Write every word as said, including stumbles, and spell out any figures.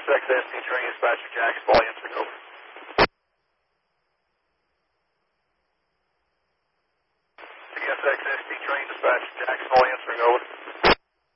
X S T train dispatcher Jacksonville answering over. T S X S T train dispatcher Jacksonville answering over.